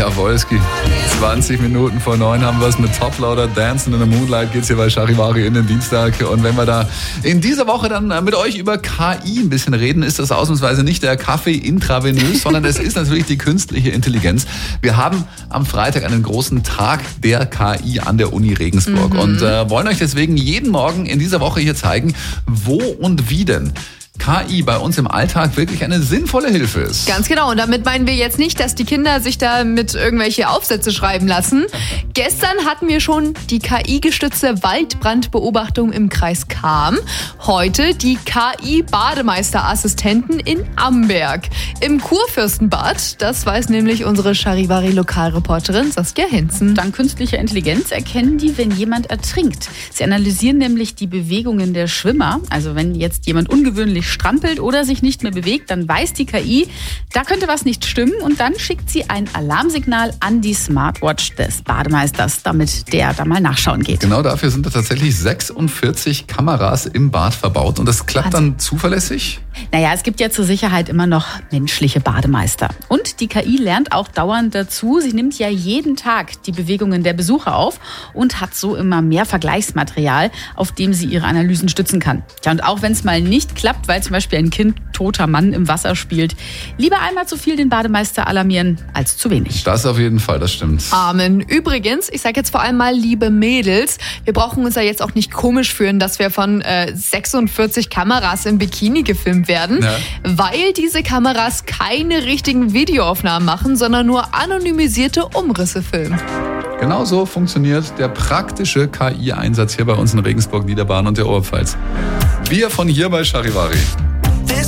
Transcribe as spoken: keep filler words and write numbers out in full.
Jawohlski. zwanzig Minuten vor neun haben wir es mit Top Loader Dancing in the Moonlight. Geht's hier bei Charivari in den Dienstag. Und wenn wir da in dieser Woche dann mit euch über K I ein bisschen reden, ist das ausnahmsweise nicht der Kaffee intravenös, sondern es ist natürlich die künstliche Intelligenz. Wir haben am Freitag einen großen Tag der K I an der Uni Regensburg mhm. und äh, wollen euch deswegen jeden Morgen in dieser Woche hier zeigen, wo und wie denn K I bei uns im Alltag wirklich eine sinnvolle Hilfe ist. Ganz genau. Und damit meinen wir jetzt nicht, dass die Kinder sich da mit irgendwelche Aufsätze schreiben lassen. Gestern hatten wir schon die K I-gestützte Waldbrandbeobachtung im Kreis Cham. Heute die K I-Bademeisterassistenten in Amberg. Im Kurfürstenbad, das weiß nämlich unsere Charivari-Lokalreporterin Saskia Hinzen. Dank künstlicher Intelligenz erkennen die, wenn jemand ertrinkt. Sie analysieren nämlich die Bewegungen der Schwimmer. Also wenn jetzt jemand ungewöhnlich strampelt oder sich nicht mehr bewegt, dann weiß die K I, da könnte was nicht stimmen und dann schickt sie ein Alarmsignal an die Smartwatch des Bademeisters, damit der da mal nachschauen geht. Genau dafür sind da tatsächlich sechsundvierzig Kameras im Bad verbaut und das klappt dann zuverlässig? Naja, es gibt ja zur Sicherheit immer noch menschliche Bademeister. Und die K I lernt auch dauernd dazu. Sie nimmt ja jeden Tag die Bewegungen der Besucher auf und hat so immer mehr Vergleichsmaterial, auf dem sie ihre Analysen stützen kann. Tja, und auch wenn es mal nicht klappt, weil zum Beispiel ein Kind toter Mann im Wasser spielt, lieber einmal zu viel den Bademeister alarmieren als zu wenig. Das auf jeden Fall, das stimmt. Amen. Übrigens, ich sage jetzt vor allem mal, liebe Mädels, wir brauchen uns ja jetzt auch nicht komisch fühlen, dass wir von äh, sechsundvierzig Kameras im Bikini gefilmt werden, ja. weil diese Kameras keine richtigen Videoaufnahmen machen, sondern nur anonymisierte Umrisse filmen. Genau so funktioniert der praktische K I-Einsatz hier bei uns in Regensburg, Niederbayern und der Oberpfalz. Wir von hier bei Charivari.